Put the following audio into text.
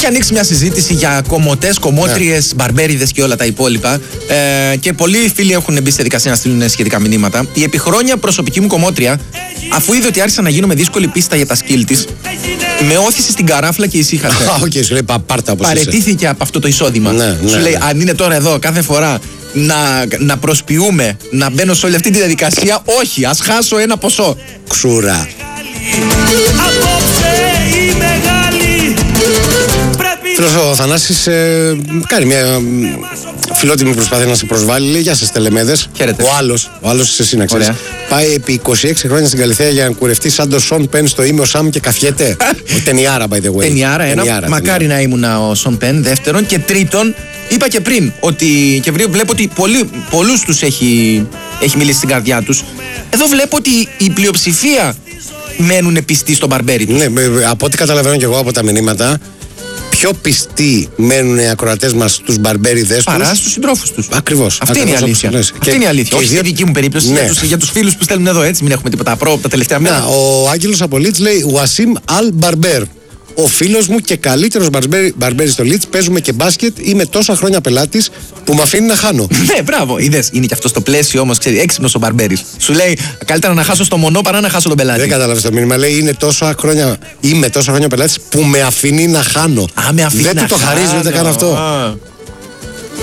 Έχει ανοίξει μια συζήτηση για κομμωτές, κομμότριες, μπαρμπέριδες και όλα τα υπόλοιπα. Και πολλοί φίλοι έχουν μπει στη δικασία να στείλουν σχετικά μηνύματα. Η επί χρόνια προσωπική μου κομμότρια, αφού είδε ότι άρχισα να γίνομαι δύσκολη πίστα για τα σκύλ της, με όθησε στην καράφλα και ησύχασε. Σου λέει πάρτα όπως είσαι. Παραιτήθηκε από αυτό το εισόδημα. Σου λέει, αν είναι τώρα εδώ κάθε φορά να προσποιούμε, να μπαίνω σε όλη αυτή τη διαδικασία, όχι, ας χάσω ένα ποσό. Ξούρα. Φίλος ο Θανάσης κάνει μια φιλότιμη προσπάθεια να σε προσβάλλει. Λέει, γεια σας τελεμέδες. Χαίρετε. Ο άλλος σε σύναξες. Πάει επί 26 χρόνια στην Καλυθέα για να κουρευτεί σαν το Σον Πεν στο Ήμιο Σαμ και καφιέται. Ταινιάρα, by the way. Ταινιάρα, μακάρι να ήμουν ο Σον Πεν. Δεύτερον και τρίτον, είπα και πριν ότι και βλέπω ότι πολλούς τους έχει μιλήσει στην καρδιά τους. Εδώ βλέπω ότι η πλειοψηφία μένουν πιστοί στον μπαρμπέρι τους. Ναι, από ό,τι καταλαβαίνω και εγώ από τα μηνύματα, πιο πιστοί μένουν οι ακροατές μας στους μπαρμπέριδες τους παρά στους συντρόφους τους. Ακριβώς. Αυτή είναι η αλήθεια. Αυτή είναι η αλήθεια. Όχι στη δική μου περίπτωση, για τους φίλους που στέλνουν εδώ, έτσι, μην έχουμε τίποτα τα τελευταία μέρα. Ο Άγγελος Απολίτς λέει Ουασίμ Αλ Μπαρμπέρ. Ο φίλος μου και καλύτερος μπαρμπέρι στο Λίτς. Παίζουμε και μπάσκετ. Είμαι τόσα χρόνια πελάτης που με αφήνει να χάνω. Ναι, μπράβο. Είδες, είναι και αυτό στο πλαίσιο όμως, ξέρει, έξυπνος ο μπαρμπέρις. Σου λέει καλύτερα να χάσω στο μονό παρά να χάσω τον πελάτη. Δεν κατάλαβες το μήνυμα. Λέει είμαι τόσα χρόνια πελάτης που με αφήνει να χάνω. Με αφήνει δεν να του το χαρίζει ούτε καν αυτό.